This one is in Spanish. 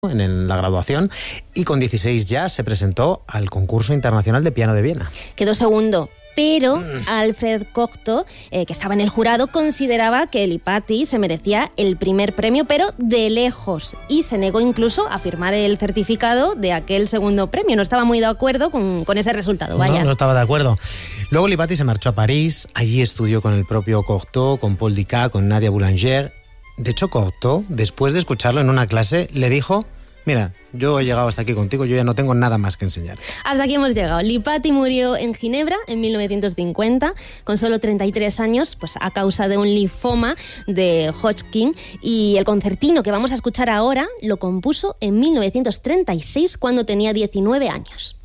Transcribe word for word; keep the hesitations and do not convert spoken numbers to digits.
en la graduación y con dieciséis ya se presentó al concurso internacional de piano de Viena. Quedó segundo, pero mm. Alfred Cortot, eh, que estaba en el jurado, consideraba que Lipatti se merecía el primer premio, pero de lejos, y se negó incluso a firmar el certificado de aquel segundo premio. No estaba muy de acuerdo con, con ese resultado, vaya. No, no estaba de acuerdo. Luego Lipatti se marchó a París, allí estudió con el propio Cortot, con Paul Dukas, con Nadia Boulanger. De hecho, Cortot, después de escucharlo en una clase, le dijo: mira, yo he llegado hasta aquí contigo, yo ya no tengo nada más que enseñar. Hasta aquí hemos llegado. Lipatti murió en Ginebra en mil novecientos cincuenta, con solo treinta y tres años, pues a causa de un linfoma de Hodgkin, y el concertino que vamos a escuchar ahora lo compuso en mil novecientos treinta y seis, cuando tenía diecinueve años.